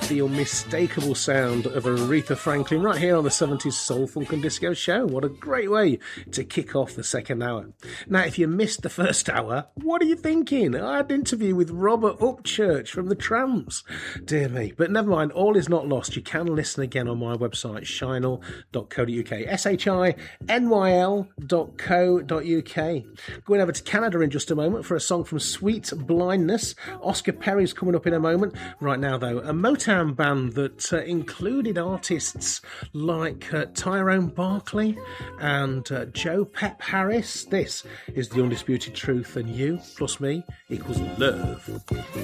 the unmistakable sound of Aretha Franklin right here on the 70s Soul, Funk and Disco Show. What a great way to kick off the second hour. Now, if you missed the first hour, what are you thinking? I had an interview with Robert Upchurch from the Tramps. Dear me. But never mind, all is not lost. You can listen again on my website, shinyl.co.uk. shinyl.co.uk. Going over to Canada in just a moment for a song from Sweet Blindness. Oscar Perry's coming up in a moment. Right now, though, a Motown band that included artists like Tyrone Barkley and Joe Pep Harris. This is The Undisputed Truth, and you plus me equals love.